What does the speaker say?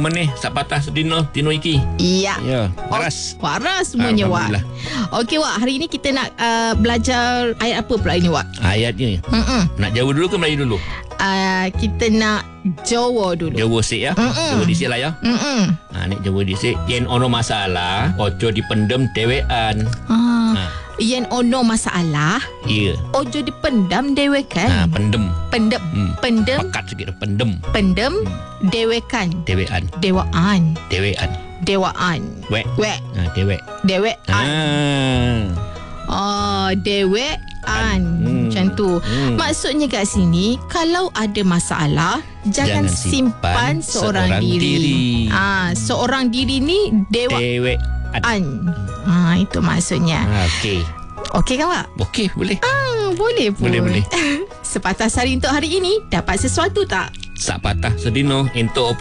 manih sak patah sedino tino iki. Ya. Ya, waras. Waras semuanya, Wak. Alhamdulillah. Okey, Wak. Hari ni kita nak belajar ayat apa pula ini, Wak? Ayat ni. Nak Jawa dulu ke Melayu dulu? Kita nak Jawa dulu. Jawa sik ya. Jawa disik lah ya. Ni Jawa disik. Yen ono masalah, ojo dipendem dewean. Yen ono masalah, Ya. ojo dipendam dewekan. Pendem. Pendem. Pendem. Pekat sikit pendem. Pendem. Dewekan. Dewean. Dewaan. Dewean. Dewaan. Wek. Wek. Dewek. Dewean. Dewean. Macam tu. Maksudnya kat sini, kalau ada masalah, jangan simpan seorang diri. Seorang diri ni Dewean. Itu maksudnya. Okey. Okey kan, Wak? Okey, boleh. Boleh pun. Boleh. Sepatah sari untuk hari ini, dapat sesuatu tak? Sak patah sedino entuk